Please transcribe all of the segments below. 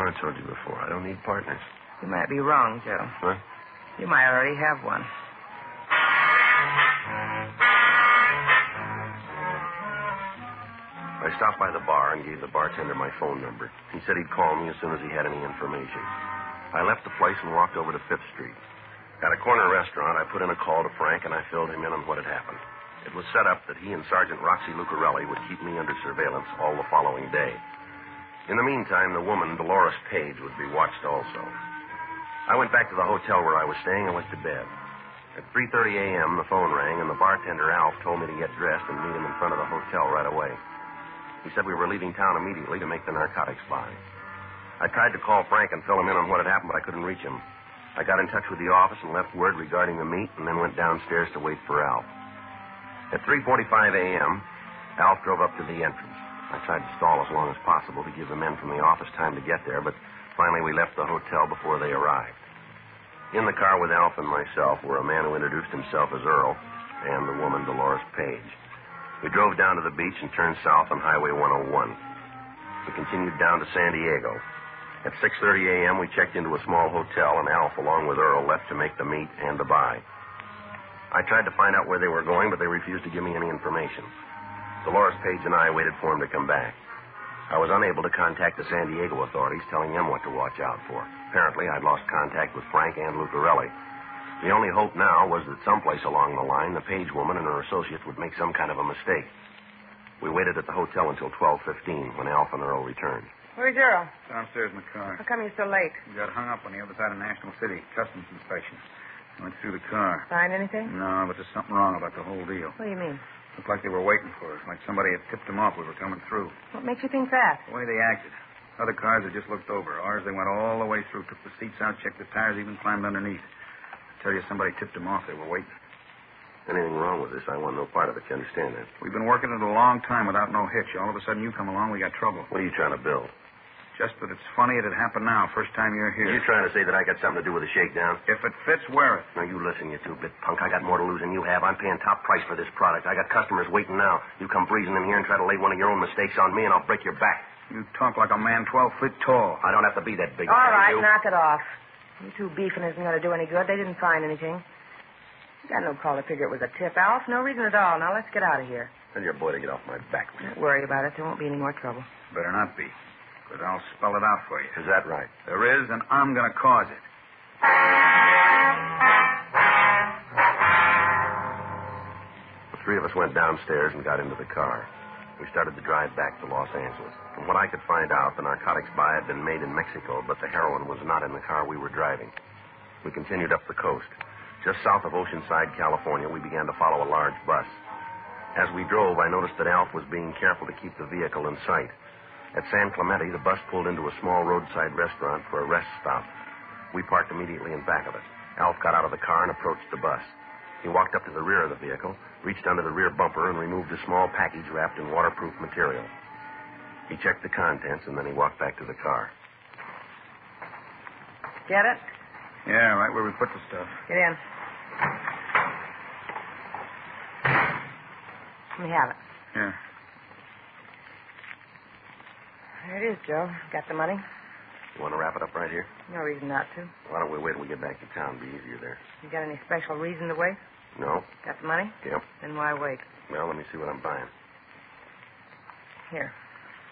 I told you before, I don't need partners. You might be wrong, Joe. What? You might already have one. I stopped by the bar and gave the bartender my phone number. He said he'd call me as soon as he had any information. I left the place and walked over to 5th Street. At a corner restaurant, I put in a call to Frank, and I filled him in on what had happened. It was set up that he and Sergeant Roxy Lucarelli would keep me under surveillance all the following day. In the meantime, the woman, Dolores Page, would be watched also. I went back to the hotel where I was staying and went to bed. At 3:30 a.m., the phone rang, and the bartender, Alf, told me to get dressed and meet him in front of the hotel right away. He said we were leaving town immediately to make the narcotics buy. I tried to call Frank and fill him in on what had happened, but I couldn't reach him. I got in touch with the office and left word regarding the meet, and then went downstairs to wait for Alf. At 3:45 a.m., Alf drove up to the entrance. I tried to stall as long as possible to give the men from the office time to get there, but finally we left the hotel before they arrived. In the car with Alf and myself were a man who introduced himself as Earl and the woman, Dolores Page. We drove down to the beach and turned south on Highway 101. We continued down to San Diego. At 6:30 a.m., we checked into a small hotel, and Alf, along with Earl, left to make the meet and the buy. I tried to find out where they were going, but they refused to give me any information. Dolores Page and I waited for him to come back. I was unable to contact the San Diego authorities, telling them what to watch out for. Apparently, I'd lost contact with Frank and Lucarelli. The only hope now was that someplace along the line, the Page woman and her associates would make some kind of a mistake. We waited at the hotel until 12:15 when Alf and Earl returned. Where's Earl? Downstairs in the car. How come you're so late? He got hung up on the other side of National City. Customs inspection. Went through the car. Find anything? No, but there's something wrong about the whole deal. What do you mean? Looked like they were waiting for us, like somebody had tipped them off we were coming through. What makes you think that? The way they acted. Other cars had just looked over. Ours, they went all the way through, took the seats out, checked the tires, even climbed underneath. I tell you, somebody tipped them off. They were waiting. Anything wrong with this? I want no part of it. You understand that? We've been working it a long time without no hitch. All of a sudden, you come along, we got trouble. What are you trying to build? Just that it's funny it'd happen now, first time you're here. Are you trying to say that I got something to do with the shakedown? If it fits, wear it. Now, you listen, you two-bit punk. I got more to lose than you have. I'm paying top price for this product. I got customers waiting now. You come breezing in here and try to lay one of your own mistakes on me, and I'll break your back. You talk like a man 12 feet tall. I don't have to be that big. All right, knock it off. You two beefing isn't going to do any good. They didn't find anything. You got no call to figure it was a tip, Alf. No reason at all. Now, let's get out of here. Tell your boy to get off my back. Don't worry about it. There won't be any more trouble. Better not be. But I'll spell it out for you. Is that right? There is, and I'm going to cause it. The three of us went downstairs and got into the car. We started to drive back to Los Angeles. From what I could find out, the narcotics buy had been made in Mexico, but the heroin was not in the car we were driving. We continued up the coast. Just south of Oceanside, California, we began to follow a large bus. As we drove, I noticed that Alf was being careful to keep the vehicle in sight. At San Clemente, the bus pulled into a small roadside restaurant for a rest stop. We parked immediately in back of it. Alf got out of the car and approached the bus. He walked up to the rear of the vehicle, reached under the rear bumper, and removed a small package wrapped in waterproof material. He checked the contents, and then he walked back to the car. Get it? Yeah, right where we put the stuff. Get in. Let me have it. Yeah. There it is, Joe. Got the money? You want to wrap it up right here? No reason not to. Why don't we wait till we get back to town? Be easier there. You got any special reason to wait? No? Got the money? Yep. Then why wait? Well, let me see what I'm buying. Here.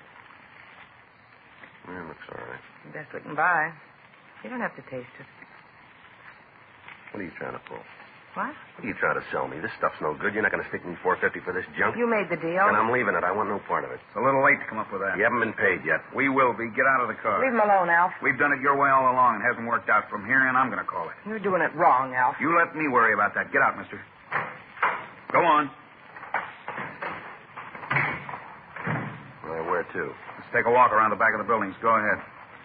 Yeah, looks all right. Best we can buy. You don't have to taste it. What are you trying to pull? What? What are you trying to sell me? This stuff's no good. You're not going to stick me $4.50 for this junk? You made the deal. And I'm leaving it. I want no part of it. It's a little late to come up with that. You haven't been paid yet. We will be. Get out of the car. Leave him alone, Alf. We've done it your way all along. It hasn't worked out. From here on, I'm going to call it. You're doing it wrong, Alf. You let me worry about that. Get out, mister. Go on. Well, where to? Let's take a walk around the back of the buildings. Go ahead.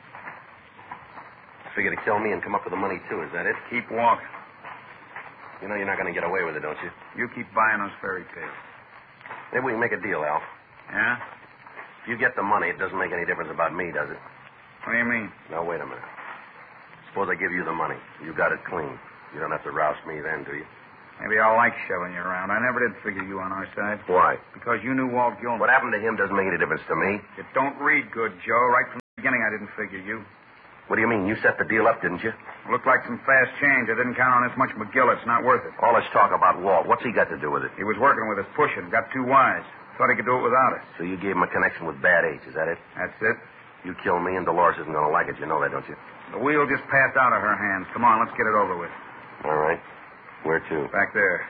Figure to kill me and come up with the money, too. Is that it? Keep walking. You know you're not going to get away with it, don't you? You keep buying those fairy tales. Maybe we can make a deal, Alf. Yeah? If you get the money, it doesn't make any difference about me, does it? What do you mean? Now, wait a minute. Suppose I give you the money. You got it clean. You don't have to roust me then, do you? Maybe I'll like shoving you around. I never did figure you on our side. Why? Because you knew Walt Gilman. What happened to him doesn't make any difference to me. It don't read good, Joe. Right from the beginning, I didn't figure you. What do you mean? You set the deal up, didn't you? Looked like some fast change. I didn't count on this much McGill. It's not worth it. All this talk about Walt, what's he got to do with it? He was working with us, pushing. Got too wise. Thought he could do it without us. So you gave him a connection with Bad H, is that it? That's it. You kill me and Dolores isn't going to like it. You know that, don't you? The wheel just passed out of her hands. Come on, let's get it over with. All right. Where to? Back there.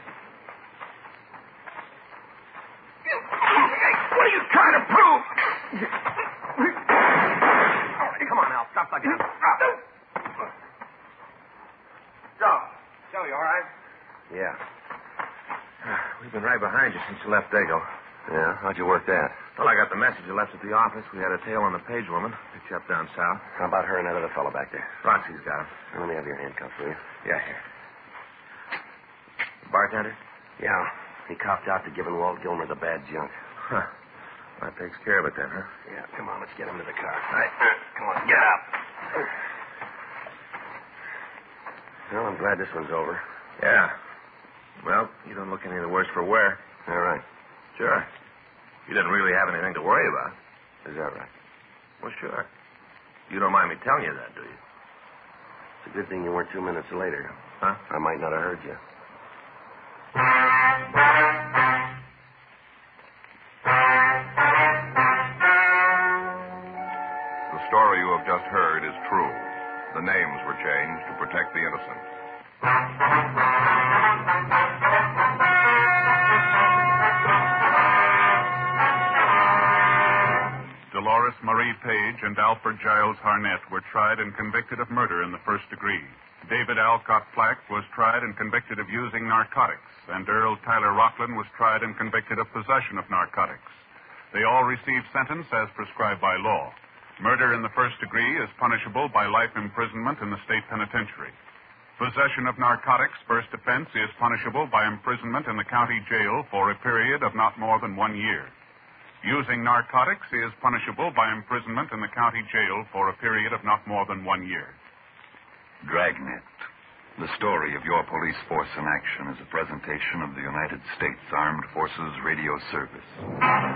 What are you trying to prove? Come on, Al. Stop that gun. Joe, you all right? Yeah. We've been right behind you since you left Dago. Yeah? How'd you work that? Well, I got the message you left at the office. We had a tail on the Page woman. Picked you up down south. How about her and that other fellow back there? Roxy's got him. Let me have your handcuffs, will you? Yeah, here. The bartender? Yeah. He copped out to giving Walt Gilmer the bad junk. Huh. That takes care of it then, huh? Yeah, come on, let's get him to the car. All right. Come on, get up. Well, I'm glad this one's over. Yeah. Well, you don't look any the worse for wear. All right. Sure. You didn't really have anything to worry about. Is that right? Well, sure. You don't mind me telling you that, do you? It's a good thing you weren't 2 minutes later. Huh? I might not have heard you. The story you have just heard is true. The names were changed to protect the innocent. Dolores Marie Page and Alfred Giles Harnett were tried and convicted of murder in the first degree. David Alcott Flack was tried and convicted of using narcotics, and Earl Tyler Rockland was tried and convicted of possession of narcotics. They all received sentence as prescribed by law. Murder in the first degree is punishable by life imprisonment in the state penitentiary. Possession of narcotics, first offense, is punishable by imprisonment in the county jail for a period of not more than 1 year. Using narcotics is punishable by imprisonment in the county jail for a period of not more than 1 year. Dragnet. The story of your police force in action is a presentation of the United States Armed Forces Radio Service.